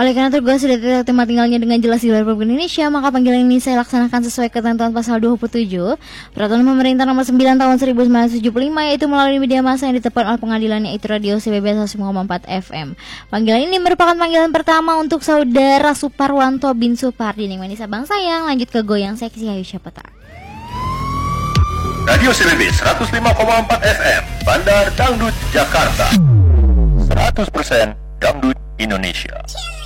Oleh karena tugas sudah detail tempat tinggalnya dengan jelas di Republik Indonesia, maka panggilan ini saya laksanakan sesuai ketentuan pasal 27 Peraturan Pemerintah Nomor 9 Tahun 1975, yaitu melalui media massa yang ditetapkan oleh pengadilan, yaitu Radio CBB 105,4 FM. Panggilan ini merupakan panggilan pertama untuk saudara Suparwanto bin Supardi. Ning manis abang sayang, lanjut ke goyang seksi, ayo siapa tak. Radio CBB 105,4 FM, Bandar Dangdut Jakarta. 100% Dangdut Indonesia.